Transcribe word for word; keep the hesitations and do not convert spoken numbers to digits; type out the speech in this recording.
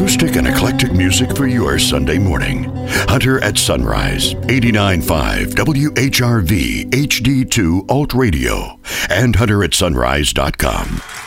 Acoustic and eclectic music for your Sunday morning. Hunter at Sunrise, eighty-nine point five W H R V H D two Alt Radio, and hunter at sunrise dot com.